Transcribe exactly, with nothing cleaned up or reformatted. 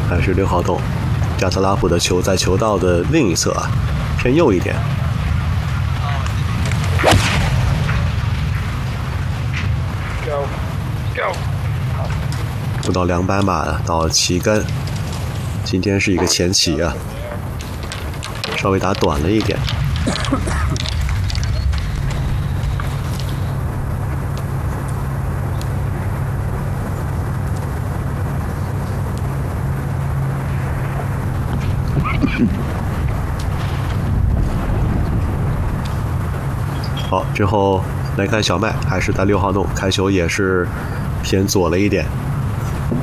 还是六号洞。加特拉普的球在球道的另一侧啊，偏右一点。不到两百码到旗杆，今天是一个前旗啊，稍微打短了一点。好，之后来看小麦，还是在六号洞开球，也是偏左了一点。